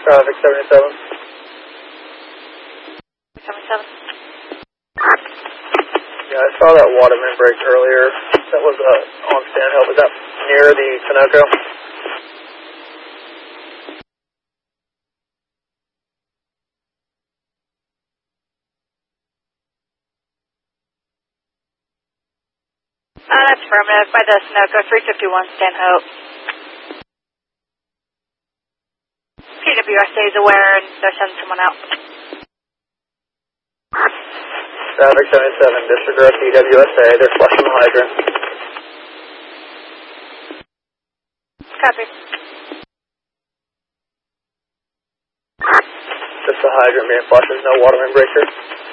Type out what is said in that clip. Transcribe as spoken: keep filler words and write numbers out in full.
Traffic seventy-seven. seventy-seven. Yeah, I saw that water main break earlier. That was uh, on Sand Hill. Was that near the Sunoco? Uh, that's affirmative by the Sunoco, three fifty-one Stanhope. P W S A is aware and they're sending someone out. Traffic seventy-seven, disregard P W S A. They're flushing the hydrant. Copy. Just the hydrant being flushed. There's no water main break here.